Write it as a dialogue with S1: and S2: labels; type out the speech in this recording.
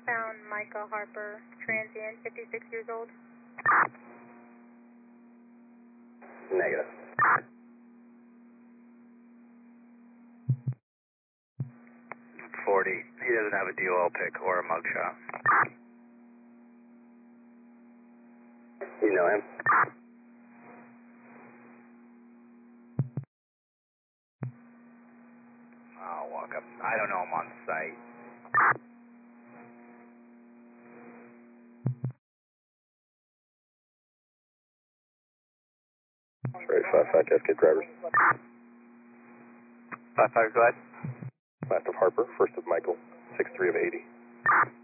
S1: Found Micah Harper, transient, 56 years old.
S2: Negative.
S3: 40. He doesn't have a DOL pick or a mugshot.
S2: You know him?
S3: I'll walk up. I don't know him on site.
S2: Ready, 5-5, Cascade drivers.
S3: 5-5, go ahead.
S2: Last of Harper, first of Michael, 6-3 of 80.